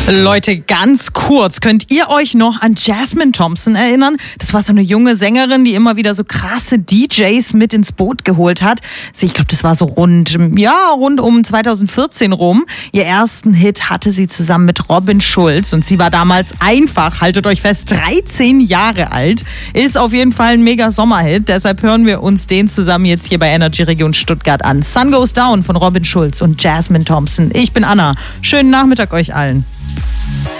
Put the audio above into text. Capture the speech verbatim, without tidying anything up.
Leute, ganz kurz, könnt ihr euch noch an Jasmine Thompson erinnern? Das war so eine junge Sängerin, die immer wieder so krasse D Js mit ins Boot geholt hat. Ich glaube, das war so rund, ja, rund um zwanzig vierzehn rum. Ihr ersten Hit hatte sie zusammen mit Robin Schulz und sie war damals einfach, haltet euch fest, dreizehn Jahre alt. Ist auf jeden Fall ein mega Sommerhit, deshalb hören wir uns den zusammen jetzt hier bei Energy Region Stuttgart an. Sun Goes Down von Robin Schulz und Jasmine Thompson. Ich bin Anna. Schönen Nachmittag euch allen.